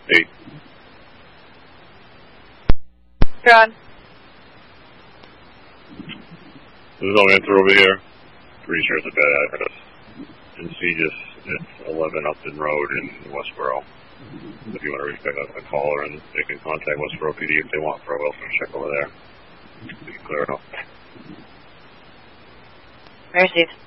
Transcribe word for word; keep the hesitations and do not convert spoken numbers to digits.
Eight. John. There's no answer over here. Pretty sure it's a bad address. In Cetus, it's eleven Upton Road in Westboro. If you want to reach back out a caller, and they can contact Westboro P D if they want for a welfare check over there. We can clear it up. Received.